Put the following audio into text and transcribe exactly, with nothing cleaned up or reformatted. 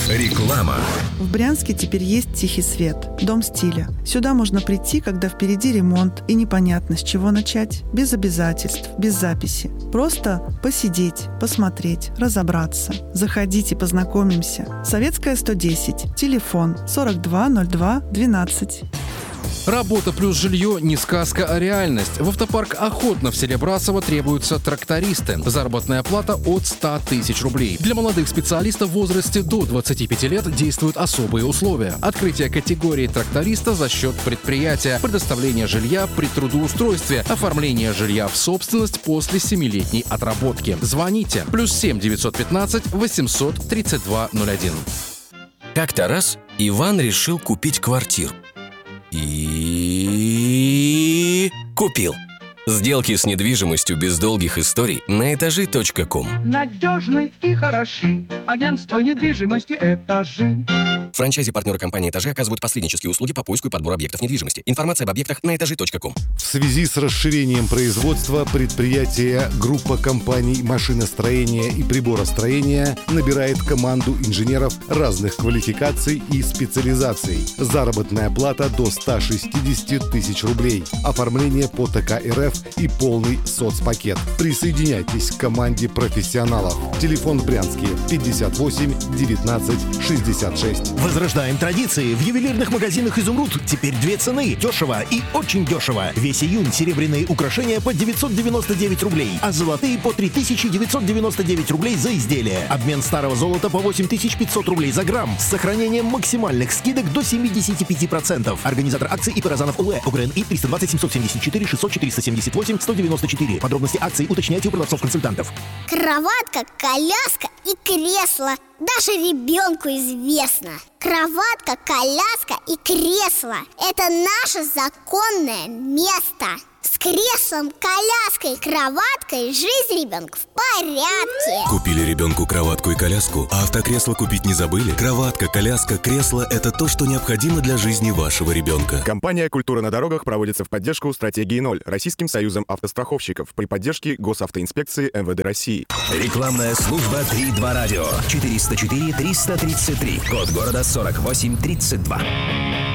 Реклама. В Брянске теперь есть «Тихий свет» – дом стиля. Сюда можно прийти, когда впереди ремонт и непонятно, с чего начать. Без обязательств, без записи. Просто посидеть, посмотреть, разобраться. Заходите, познакомимся. Советская, сто десять. Телефон сорок два ноль два двенадцать. Работа плюс жилье не сказка, а реальность. В автопарк «Охотно» в селе Брасово требуются трактористы. Заработная плата от ста тысяч рублей. Для молодых специалистов в возрасте до двадцати пяти лет действуют особые условия. Открытие категории тракториста за счет предприятия, предоставление жилья при трудоустройстве, оформление жилья в собственность после семилетней отработки. Звоните. Плюс семь девятьсот пятнадцать восемьсот тридцать два ноль один. Как-то раз Иван решил купить квартиру. И купил. Сделки с недвижимостью без долгих историй на этажи точка ком. Надежный и хороший. Агентство недвижимости «Этажи». Франчайзи-партнеры компании «Этажи» оказывают посреднические услуги по поиску и подбору объектов недвижимости. Информация об объектах на этажи точка ком. В связи с расширением производства предприятие группа компаний машиностроения и приборостроения набирает команду инженеров разных квалификаций и специализаций. Заработная плата до ста шестидесяти тысяч рублей. Оформление по ТК РФ и полный соцпакет. Присоединяйтесь к команде профессионалов. Телефон в Брянске пятьдесят восемь девятнадцать шестьдесят шесть. Возрождаем традиции. В ювелирных магазинах «Изумруд» теперь две цены. Дешево и очень дешево. Весь июнь серебряные украшения по девятьсот девяносто девять рублей, а золотые по три тысячи девятьсот девяносто девять рублей за изделие. Обмен старого золота по восемь тысяч пятьсот рублей за грамм с сохранением максимальных скидок до семьдесят пять процентов. Организатор акции ИП Розанов ОЛ. ОГРНИ триста двадцать семьсот семьдесят четыре шестьсот четыреста семьдесят восемь сто девяносто четыре. Подробности акции уточняйте у продавцов-консультантов. Кроватка, коляска и кресло. Даже ребенку известно. Кроватка, коляска и кресло – это наше законное место. С креслом, коляской, кроваткой жизнь ребенка в порядке. Купили ребенку кроватку и коляску, а автокресло купить не забыли? Кроватка, коляска, кресло – это то, что необходимо для жизни вашего ребенка. Компания «Культура на дорогах» проводится в поддержку стратегии ноль Российским союзом автостраховщиков при поддержке Госавтоинспекции эм вэ дэ России. Рекламная служба три два радио. четыреста четыре триста тридцать три. Код города сорок восемь тридцать два.